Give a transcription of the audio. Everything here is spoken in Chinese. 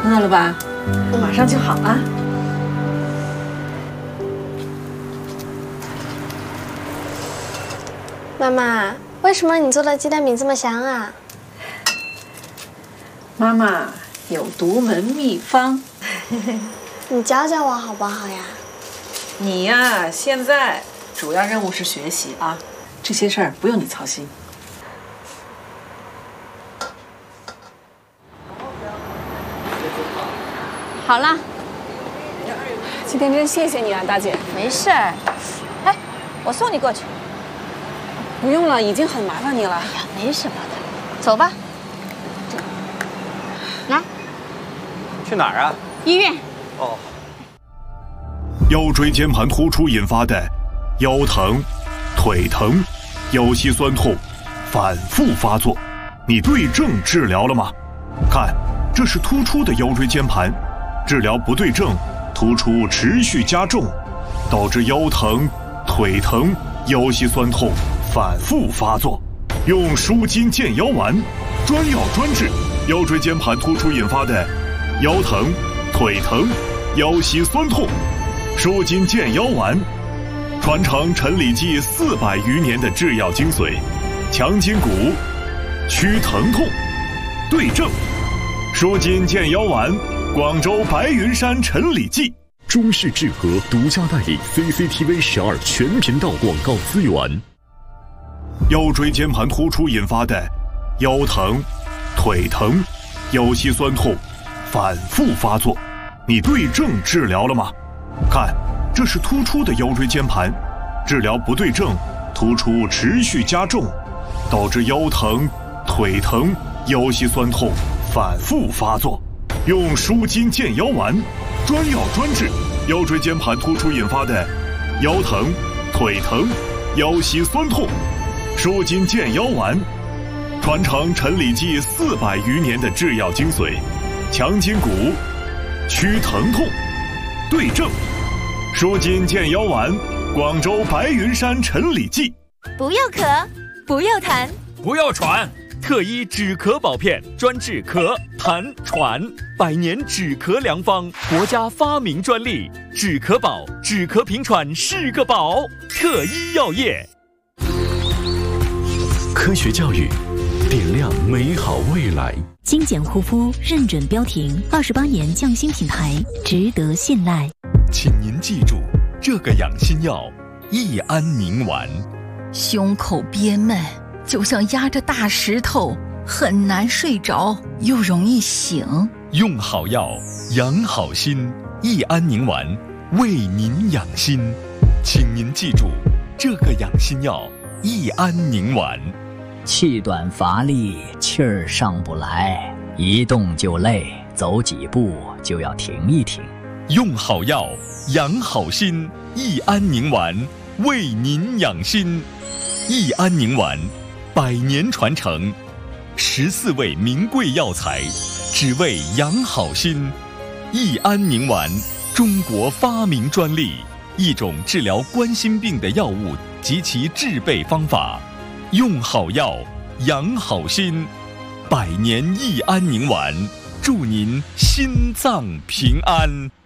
饿了吧？马上就好啊。 妈妈，为什么你做的鸡蛋饼这么香啊？ 妈妈有独门秘方， 你教教我好不好呀？ 你呀，现在主要任务是学习啊，这些事儿不用你操心。 好了，今天真谢谢你啊，大姐。 没事儿，哎，我送你过去。 不用了，已经很麻烦你了。 哎呀，没什么的，走吧。来， 去哪儿啊？ 医院。 哦。 腰椎间盘突出引发的腰疼、腿疼、腰膝酸痛反复发作，你对症治疗了吗？看，这是突出的腰椎间盘，治疗不对症，突出持续加重，导致腰疼、腿疼、腰膝酸痛反复发作。用舒筋健腰丸，专药专治腰椎间盘突出引发的腰疼、腿疼、腰膝酸痛。舒筋健腰丸，传承陈李济400余年的制药精髓，强筋骨，祛疼痛，对症。舒筋健腰丸，广州白云山陈李济。 中视智和独家代理 CCTV 12全频道广告资源。 腰椎间盘突出引发的腰疼、腿疼、腰膝酸痛反复发作，你对症治疗了吗？看，这是突出的腰椎间盘，治疗不对症，突出持续加重，导致腰疼、腿疼、腰膝酸痛反复发作。用舒筋健腰丸，专药专治腰椎间盘突出引发的腰疼、腿疼、腰膝酸痛。舒筋健腰丸，传承陈李济400余年的制药精髓，强筋骨，祛疼痛，对症。舒筋健腰丸，广州白云山陈李济。 不要咳，不要痰， 不要喘，特医止咳宝片，专治咳、痰、喘，100年止咳良方，国家发明专利，止咳宝，止咳平喘是个宝。特医药业， 科学教育，点亮美好未来。 精简护肤认准标停，28年匠心品牌，值得信赖。 请您记住这个养心药益安宁丸。 胸口憋闷，就像压着大石头，很难睡着，又容易醒。 用好药，养好心，益安宁丸为您养心。请您记住这个养心药益安宁丸。 气短乏力，气儿上不来，一动就累，走几步就要停一停。 用好药，养好心，益安宁丸为您养心。益安宁丸100年传承，14味名贵药材，只为养好心。益安宁丸，中国发明专利，一种治疗冠心病的药物及其制备方法。用好药，养好心，100年益安宁丸，祝您心脏平安。